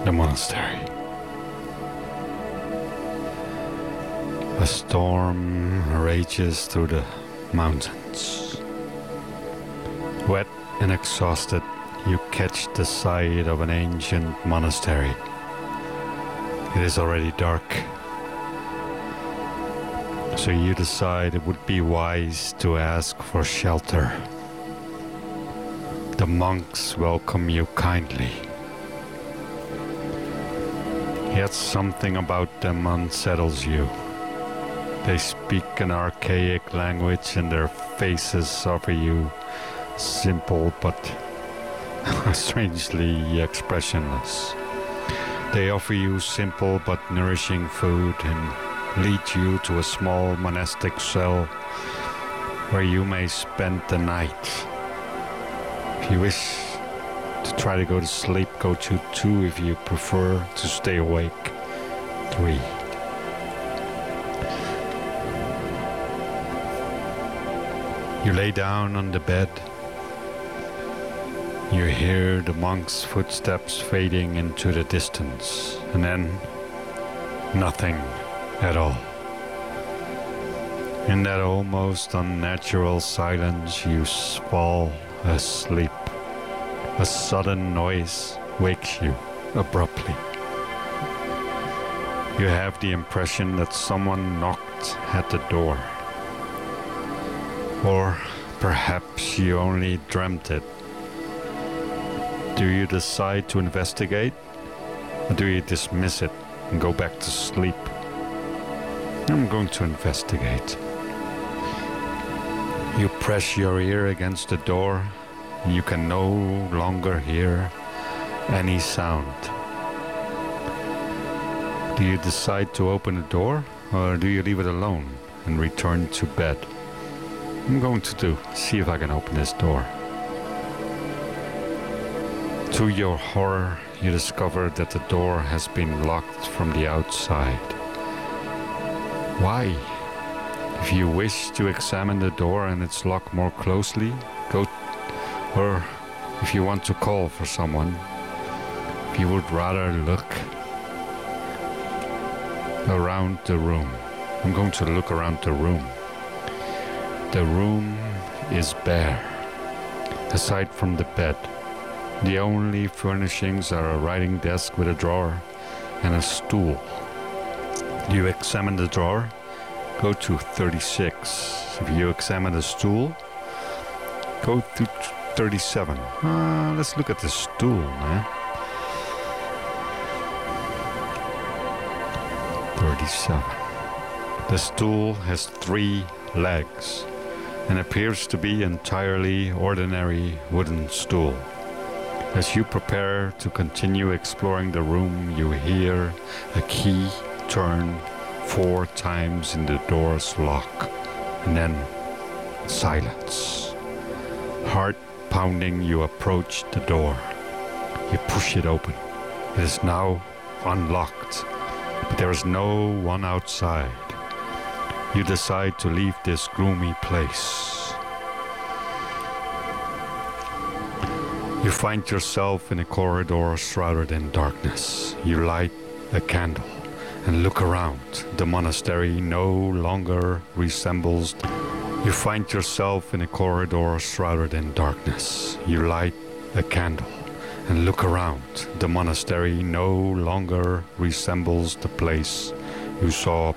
the monastery. A storm rages through the mountains. Wet and exhausted, you catch the sight of an ancient monastery. It is already dark, so you decide it would be wise to ask for shelter. The monks welcome you kindly. Yet something about them unsettles you. They speak an archaic language and their faces offer you simple but strangely expressionless. They offer you simple but nourishing food and lead you to a small monastic cell where you may spend the night. If you wish to try to go to sleep, go to 2. If you prefer to stay awake, 3. You lay down on the bed. You hear the monk's footsteps fading into the distance, and then nothing at all. In that almost unnatural silence, you fall asleep. A sudden noise wakes you abruptly. You have the impression that someone knocked at the door. Or perhaps you only dreamt it. Do you decide to investigate? Or do you dismiss it and go back to sleep? I'm going to investigate. You press your ear against the door. You can no longer hear any sound. Do you decide to open the door, or do you leave it alone and return to bed? I'm going to see if I can open this door. To your horror, you discover that the door has been locked from the outside. Why? If you wish to examine the door and its lock more closely, or if you want to call for someone, if you would rather look around the room. I'm going to look around the room. The room is bare. Aside from the bed, the only furnishings are a writing desk with a drawer and a stool. You examine the drawer, go to 36. If you examine the stool, go to 37. Let's look at the stool, man. 37. The stool has 3 legs and appears to be entirely ordinary wooden stool. As you prepare to continue exploring the room, you hear a key turn 4 times in the door's lock, and then silence. Heart pounding, you approach the door. You push it open. It is now unlocked, but there is no one outside. You decide to leave this gloomy place. You find yourself in a corridor shrouded in darkness. You light a candle and look around. The monastery no longer resembles. You find yourself in a corridor shrouded in darkness. You light a candle and look around. The monastery no longer resembles the place you saw